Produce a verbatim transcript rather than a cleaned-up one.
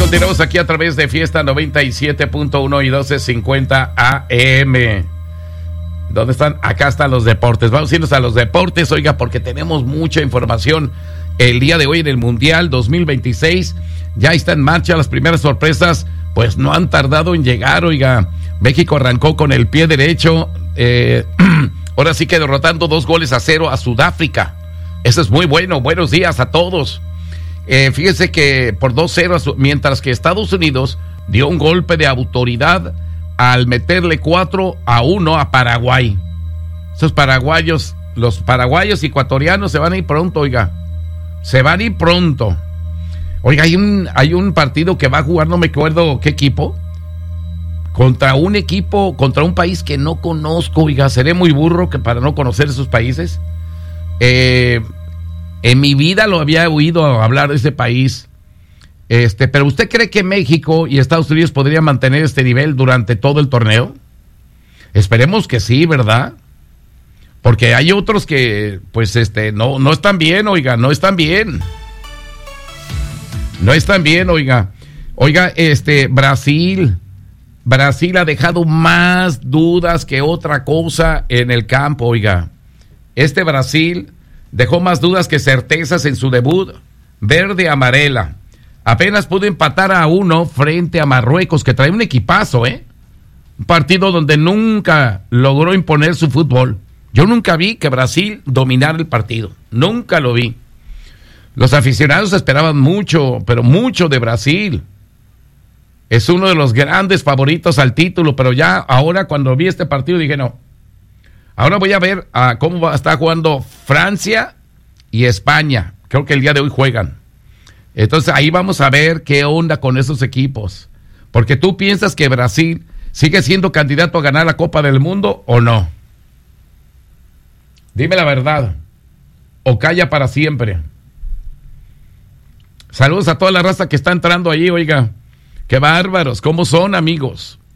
continuamos aquí a través de Fiesta noventa y siete punto uno y doce cincuenta A M. ¿Dónde están? Acá están los deportes. Vamos a irnos a los deportes, oiga, porque tenemos mucha información el día de hoy en el Mundial dos mil veintiséis. Ya está en marcha, las primeras sorpresas pues no han tardado en llegar, oiga. México arrancó con el pie derecho, eh, ahora sí que derrotando dos goles a cero a Sudáfrica. Eso es muy bueno. Buenos días a todos. Eh, fíjese que por dos cero, mientras que Estados Unidos dio un golpe de autoridad al meterle cuatro a uno a Paraguay. Esos paraguayos, los paraguayos y ecuatorianos se van a ir pronto, oiga. Se van a ir pronto. Oiga, hay un, hay un partido que va a jugar, no me acuerdo qué equipo, contra un equipo, contra un país que no conozco, oiga. Seré muy burro que para no conocer esos países. Eh... En mi vida lo había oído hablar de ese país. Este, pero ¿usted cree que México y Estados Unidos podrían mantener este nivel durante todo el torneo? Esperemos que sí, ¿verdad? Porque hay otros que, pues, este, no, no están bien, oiga, no están bien. No están bien, oiga. Oiga, este, Brasil, Brasil ha dejado más dudas que otra cosa en el campo, oiga. Este Brasil dejó más dudas que certezas en su debut verde-amarela. Apenas pudo empatar a uno frente a Marruecos, que trae un equipazo, ¿eh? Un partido donde nunca logró imponer su fútbol. Yo nunca vi que Brasil dominara el partido. Nunca lo vi. Los aficionados esperaban mucho, pero mucho de Brasil. Es uno de los grandes favoritos al título, pero ya ahora cuando vi este partido dije no. Ahora voy a ver uh, cómo va a estar jugando Francia y España. Creo que el día de hoy juegan. Entonces ahí vamos a ver qué onda con esos equipos. Porque tú piensas que Brasil sigue siendo candidato a ganar la Copa del Mundo o no. Dime la verdad. O calla para siempre. Saludos a toda la raza que está entrando ahí, oiga. Qué bárbaros. ¿Cómo son, amigos?